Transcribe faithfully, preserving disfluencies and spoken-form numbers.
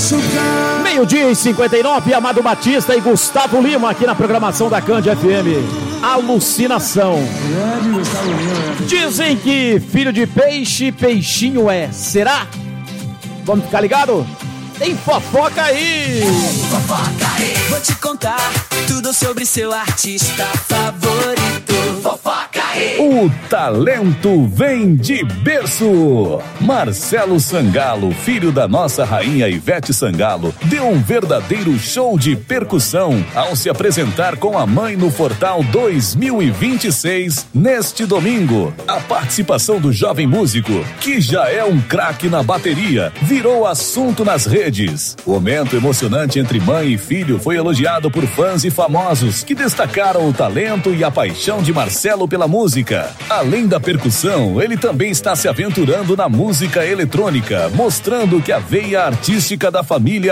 Meio-dia e cinquenta e nove, Amado Batista e Gustavo Lima aqui na programação da Cândia F M. Alucinação. Dizem que filho de peixe, peixinho é. Será? Vamos ficar ligado? Tem fofoca aí! Fofoca aí! Vou te contar tudo sobre seu artista favorito. Fofoca aí! O talento vem de berço. Marcelo Sangalo, filho da nossa rainha Ivete Sangalo, deu um verdadeiro show de percussão ao se apresentar com a mãe no Fortal dois mil e vinte e seis, neste domingo. A participação do jovem músico, que já é um craque na bateria, virou assunto nas redes. O momento emocionante entre mãe e filho foi elogiado por fãs e famosos que destacaram o talento e a paixão de Marcelo pela música. Além da percussão, ele também está se aventurando na música eletrônica, mostrando que a veia artística da família